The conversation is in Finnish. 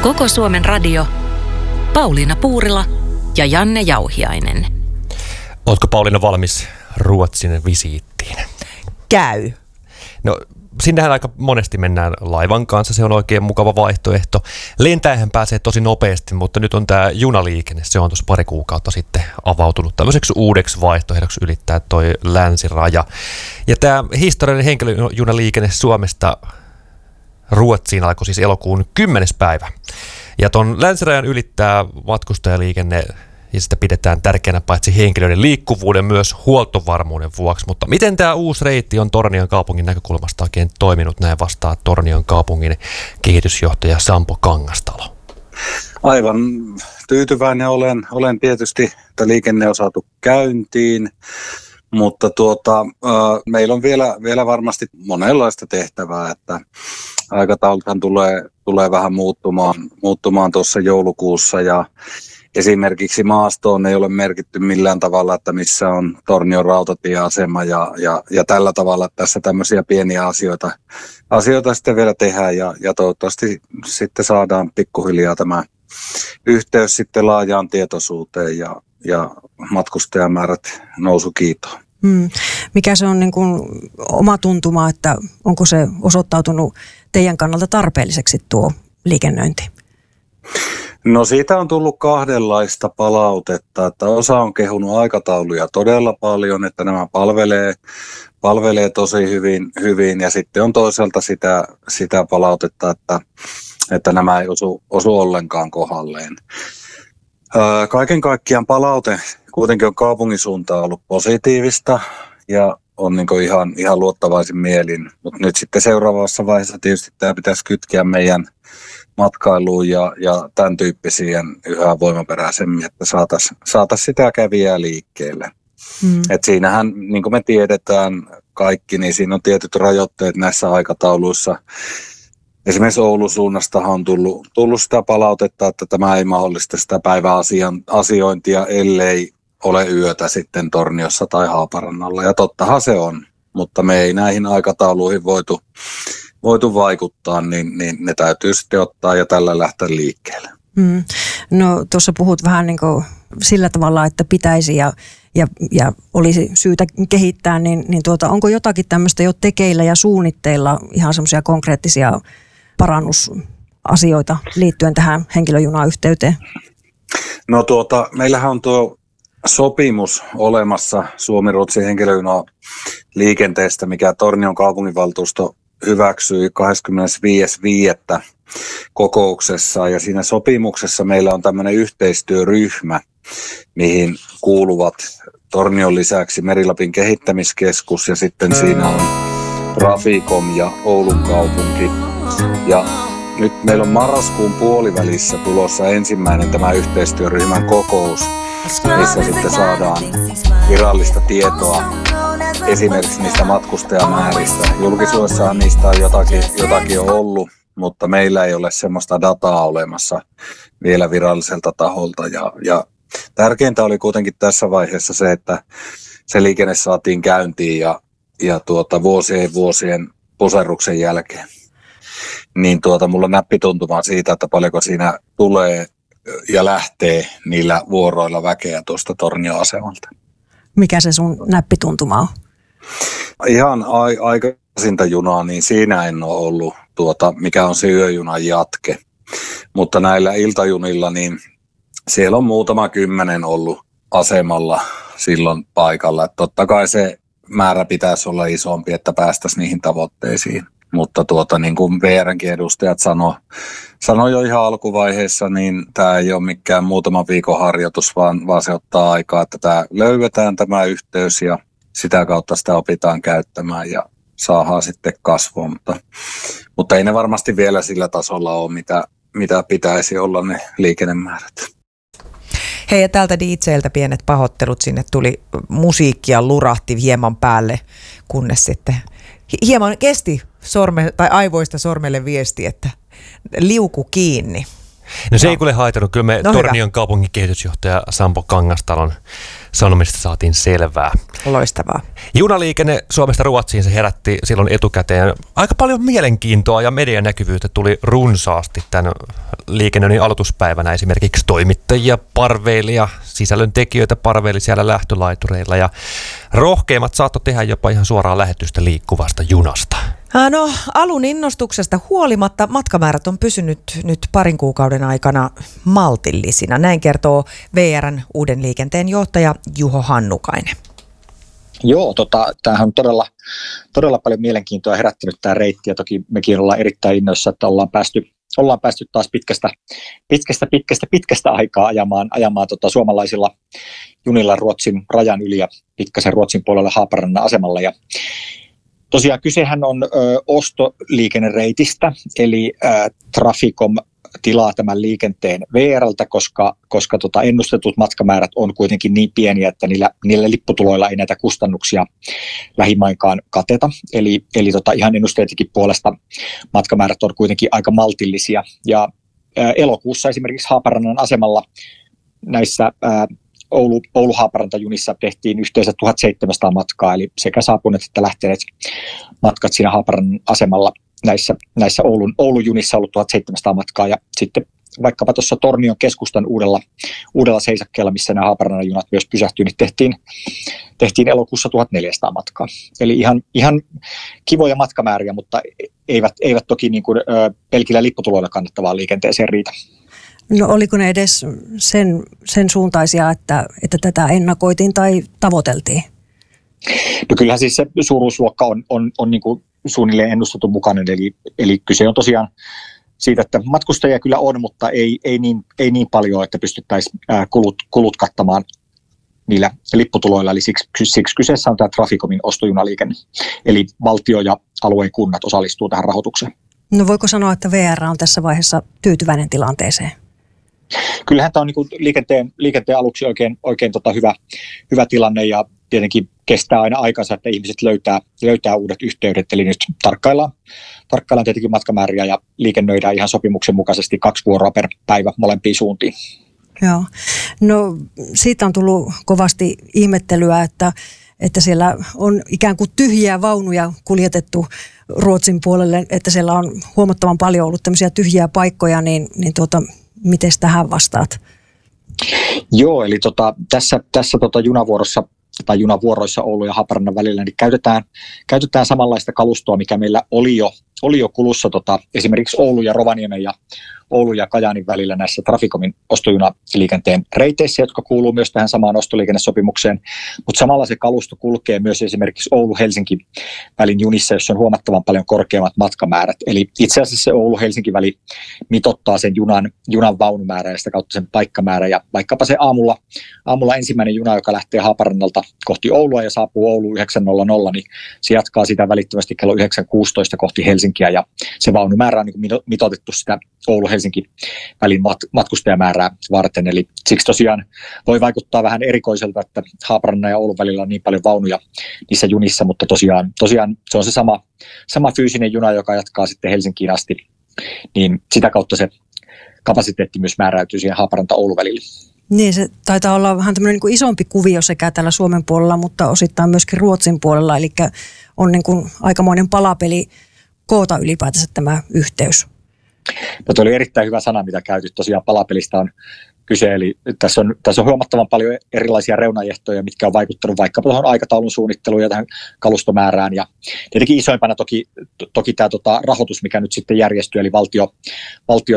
Koko Suomen radio, Pauliina Puurila ja Janne Jauhiainen. Ootko Pauliina valmis Ruotsin visiittiin? Käy. No sinnehän aika monesti mennään laivan kanssa, se on oikein mukava vaihtoehto. Lentäjähän pääsee tosi nopeasti, mutta nyt on tämä junaliikenne, se on tuossa pari kuukautta sitten avautunut tämmöiseksi uudeksi vaihtoehdoksi ylittää toi länsiraja. Ja tämä historiallinen henkilöjunaliikenne Suomesta Ruotsiin alkoi siis elokuun 10. päivä. Ja ton länsirajan ylittää matkustajaliikenne ja sitä pidetään tärkeänä paitsi henkilöiden liikkuvuuden myös huoltovarmuuden vuoksi. Mutta miten tämä uusi reitti on Tornion kaupungin näkökulmasta oikein toiminut? Näin vastaa Tornion kaupungin kehitysjohtaja Sampo Kangastalo. Aivan tyytyväinen olen tietysti, että liikenne on saatu käyntiin, mutta meillä on vielä varmasti monenlaista tehtävää, että aikatauluthan tulee vähän muuttumaan tuossa joulukuussa ja esimerkiksi maastoon ei ole merkitty millään tavalla, että missä on Tornion rautatieasema ja tällä tavalla tässä tämmöisiä pieniä asioita sitten vielä tehdään ja toivottavasti sitten saadaan pikkuhiljaa tämä yhteys sitten laajaan tietoisuuteen ja matkustajamäärät nousu kiitoon. Mikä se on niin kuin oma tuntuma, että onko se osoittautunut teidän kannalta tarpeelliseksi tuo liikennöinti? No siitä on tullut kahdenlaista palautetta, että osa on kehunut aikatauluja todella paljon, että nämä palvelee tosi hyvin ja sitten on toisaalta sitä palautetta, että nämä ei osu ollenkaan kohdalleen. Kaiken kaikkiaan palaute kuitenkin on kaupungin suuntaan ollut positiivista ja on niin kuin ihan luottavaisin mielin, mutta nyt sitten seuraavassa vaiheessa tietysti tämä pitäisi kytkeä meidän matkailuun ja tämän tyyppisiin yhä voimaperäisemmin, että saataisiin sitä kävijää liikkeelle. Et siinähän, niin kuin me tiedetään kaikki, niin siinä on tietyt rajoitteet näissä aikatauluissa. Esimerkiksi Oulun suunnastahan on tullut sitä palautetta, että tämä ei mahdollista sitä päiväasiointia, ellei ole yötä sitten Torniossa tai Haaparannalla. Ja tottahan se on, mutta me ei näihin aikatauluihin voitu vaikuttaa, niin ne täytyy sitten ottaa ja tällä lähteä liikkeelle. No tuossa puhut vähän niin kuin sillä tavalla, että pitäisi ja olisi syytä kehittää, niin onko jotakin tämmöistä jo tekeillä ja suunnitteilla ihan semmoisia konkreettisia parannusasioita liittyen tähän henkilöjunayhteyteen? No meillähän on tuo sopimus olemassa Suomi-Ruotsin henkilöjunaliikenteestä, mikä Tornion kaupunginvaltuusto hyväksyi 25.5. kokouksessa ja siinä sopimuksessa meillä on tämmöinen yhteistyöryhmä, mihin kuuluvat Tornion lisäksi Meri-Lapin kehittämiskeskus ja sitten siinä on Traficom ja Oulun kaupunki. Ja nyt meillä on marraskuun puolivälissä tulossa ensimmäinen tämä yhteistyöryhmän kokous, missä sitten saadaan virallista tietoa esimerkiksi niistä matkustajamääristä. Julkisuudessahan niistä on jotakin on ollut, mutta meillä ei ole semmoista dataa olemassa vielä viralliselta taholta. Ja tärkeintä oli kuitenkin tässä vaiheessa se, että se liikenne saatiin käyntiin ja vuosien puserruksen jälkeen. Niin mulla on näppituntuma siitä, että paljonko siinä tulee ja lähtee niillä vuoroilla väkeä tuosta Tornion asemalta. Mikä se sun näppituntuma on? Ihan aikaisinta junaa, niin siinä en ole ollut mikä on se yöjunan jatke. Mutta näillä iltajunilla, niin siellä on muutama 10 ollut asemalla silloin paikalla. Että totta kai se määrä pitäisi olla isompi, että päästäisiin niihin tavoitteisiin. Mutta niin kuin VR:nkin edustajat sanoi jo ihan alkuvaiheessa, niin tämä ei ole mikään muutaman viikon harjoitus, vaan se ottaa aikaa, että löydetään tämä yhteys ja sitä kautta sitä opitaan käyttämään ja saadaan sitten kasvua. Mutta ei ne varmasti vielä sillä tasolla ole, mitä pitäisi olla ne liikennemäärät. Hei, ja täältä DJ:ltä pienet pahoittelut, sinne tuli musiikkia lurahti hieman päälle, kunnes sitten hieman kesti aivoista sormelle viesti, että liuku kiinni. No se ei kuule haitanut. Kyllä me Tornion kaupungin kehitysjohtaja Sampo Kangastalon sanomista saatiin selvää. Loistavaa. Junaliikenne Suomesta Ruotsiin, se herätti silloin etukäteen aika paljon mielenkiintoa ja medianäkyvyyttä tuli runsaasti tämän liikennöinnin aloituspäivänä. Esimerkiksi toimittajia parveili ja sisällön tekijöitä parveili siellä lähtölaitureilla ja rohkeimmat saattoi tehdä jopa ihan suoraan lähetystä liikkuvasta junasta. No, alun innostuksesta huolimatta matkamäärät on pysynyt nyt parin kuukauden aikana maltillisina. Näin kertoo VR:n uuden liikenteen johtaja Juho Hannukainen. Joo, tämähän on todella paljon mielenkiintoa herättänyt tämä reitti, ja toki mekin ollaan erittäin innoissa, että ollaan päästy taas pitkästä aikaa ajamaan suomalaisilla junilla Ruotsin rajan yli ja pikkasen Ruotsin puolella Haaparannan asemalla. Ja tosiaan kysehän on ostoliikennereitistä, eli Traficom tilaa tämän liikenteen VR:ltä, koska ennustetut matkamäärät on kuitenkin niin pieniä, että niillä lipputuloilla ei näitä kustannuksia lähimainkaan kateta. Eli ihan ennusteetikin puolesta matkamäärät on kuitenkin aika maltillisia. Ja elokuussa esimerkiksi Haaparannan asemalla näissä Oulu-Haaparanta-junissa tehtiin yhteensä 1700 matkaa, eli sekä saapuneet että lähteneet matkat siinä Haaparannan asemalla näissä Oulun junissa ollut 1700 matkaa, ja sitten vaikkapa tuossa Tornion keskustan uudella seisakkeella, missä nämä Haaparannan junat myös pysähtyi, niin tehtiin elokuussa 1400 matkaa. Eli ihan kivoja matkamääriä, mutta eivät toki niin kuin pelkillä lipputuloilla kannattavaan liikenteeseen riitä. No oliko ne edes sen suuntaisia, että tätä ennakoitiin tai tavoiteltiin? No kyllähän siis se suuruusluokka on niin kuin suunnilleen ennustetun mukainen, eli kyse on tosiaan siitä, että matkustajia kyllä on, mutta ei niin paljon, että pystyttäisiin kulut kattamaan niillä lipputuloilla, eli siksi kyseessä on tämä Traficomin ostojunaliikenne, eli valtio ja alueen kunnat osallistuu tähän rahoitukseen. No voiko sanoa, että VR on tässä vaiheessa tyytyväinen tilanteeseen? Kyllähän tämä on niin liikenteen aluksi oikein hyvä tilanne, ja tietenkin kestää aina aikansa, että ihmiset löytää uudet yhteydet, eli nyt tarkkaillaan tietenkin matkamääriä ja liikennöidään ihan sopimuksen mukaisesti 2 vuoroa per päivä molempiin suuntiin. Joo. No siitä on tullut kovasti ihmettelyä, että siellä on ikään kuin tyhjiä vaunuja kuljetettu Ruotsin puolelle, että siellä on huomattavan paljon ollut tämmöisiä tyhjiä paikkoja, niin miten tähän vastaat? Joo, eli tässä junavuorossa tai junavuoroissa Oulu ja Haaparannan välillä, niin käytetään samanlaista kalustoa, mikä meillä oli jo kulussa esimerkiksi Oulun ja Rovaniemen ja Oulun ja Kajaanin välillä näissä Traficomin ostojunaliikenteen reiteissä, jotka kuuluu myös tähän samaan ostoliikennesopimukseen, mutta samalla se kalusto kulkee myös esimerkiksi Oulu-Helsinki välin junissa, jossa on huomattavan paljon korkeammat matkamäärät. Eli itse asiassa se Oulu-Helsinki-väli mitottaa sen junan vaunumäärää ja sitä kautta sen paikkamäärä, ja vaikkapa se aamulla ensimmäinen juna, joka lähtee Haaparannalta kohti Oulua ja saapuu Ouluun 9.00, niin se jatkaa sitä välittömästi kello 9.16 kohti Helsinkiä, ja se vaunumäärä on niin mitoitettu sitä Oulu-Helsinki-välin matkustajamäärää varten. Eli siksi tosiaan voi vaikuttaa vähän erikoiselta, että Haaparannan ja Oulun välillä on niin paljon vaunuja niissä junissa, mutta tosiaan se on se sama fyysinen juna, joka jatkaa sitten Helsinkiin asti, niin sitä kautta se kapasiteetti myös määräytyy siihen Haaparanta-Oulun välillä. Niin, se taitaa olla vähän tämmöinen niin kuin isompi kuvio sekä täällä Suomen puolella, mutta osittain myöskin Ruotsin puolella, eli on niin kuin aikamoinen palapeli koota ylipäätänsä tämä yhteys. No, tuo oli erittäin hyvä sana, mitä käytit. Tosiaan palapelistä on kyse, eli tässä on huomattavan paljon erilaisia reunaehtoja, mitkä on vaikuttanut vaikkapa tuohon aikataulun suunnitteluun ja tähän kalustomäärään, ja tietenkin isoimpana toki tämä rahoitus, mikä nyt sitten järjestyy, eli valtio